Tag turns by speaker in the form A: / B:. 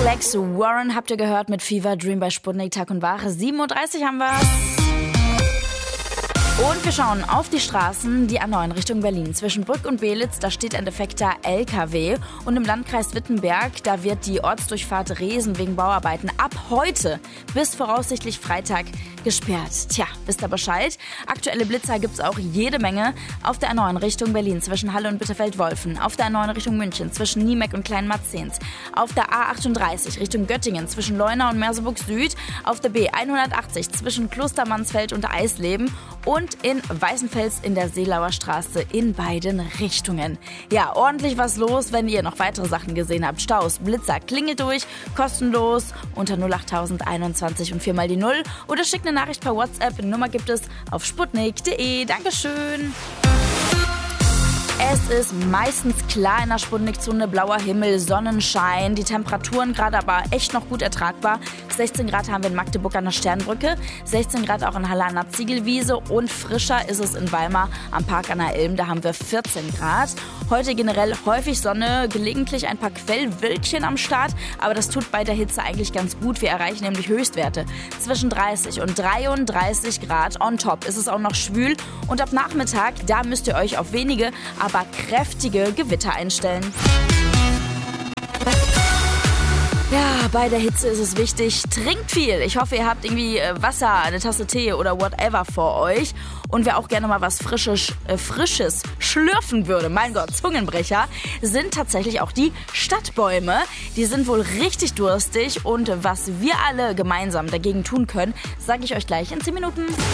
A: Alex Warren habt ihr gehört mit Fever Dream bei Sputnik Tag und Wache. 7:30 Uhr haben wir. Und wir schauen auf die Straßen, die A9 Richtung Berlin. Zwischen Brück und Belitz, da steht ein defekter LKW. Und im Landkreis Wittenberg, da wird die Ortsdurchfahrt Resen wegen Bauarbeiten ab heute bis voraussichtlich Freitag gesperrt. Tja, wisst ihr Bescheid? Aktuelle Blitzer gibt's auch jede Menge. Auf der A9 Richtung Berlin zwischen Halle und Bitterfeld-Wolfen. Auf der A9 Richtung München zwischen Niemeck und Kleinmarzehns. Auf der A38 Richtung Göttingen zwischen Leuna und Merseburg Süd. Auf der B180 zwischen Klostermannsfeld und Eisleben. Und in Weißenfels in der Seelauer Straße in beiden Richtungen. Ja, ordentlich was los, wenn ihr noch weitere Sachen gesehen habt. Staus, Blitzer, klingelt durch, kostenlos unter 08021 und 4 mal die 0 oder schickt eine Nachricht per WhatsApp. Nummer gibt es auf sputnik.de. Dankeschön. Es ist meistens klar in der Sputnik-Zone, blauer Himmel, Sonnenschein, die Temperaturen gerade aber echt noch gut ertragbar. 16 Grad haben wir in Magdeburg an der Sternbrücke, 16 Grad auch in Halle an der Ziegelwiese und frischer ist es in Weimar am Park an der Ilm, da haben wir 14 Grad. Heute generell häufig Sonne, gelegentlich ein paar Quellwölkchen am Start, aber das tut bei der Hitze eigentlich ganz gut. Wir erreichen nämlich Höchstwerte zwischen 30 und 33 Grad. On top ist es auch noch schwül und ab Nachmittag, da müsst ihr euch auf wenige, aber kräftige Gewitter einstellen. Ja, bei der Hitze ist es wichtig, trinkt viel. Ich hoffe, ihr habt irgendwie Wasser, eine Tasse Tee oder whatever vor euch. Und wer auch gerne mal was Frisches schlürfen würde, mein Gott, Zungenbrecher, sind tatsächlich auch die Stadtbäume. Die sind wohl richtig durstig und was wir alle gemeinsam dagegen tun können, sage ich euch gleich in 10 Minuten.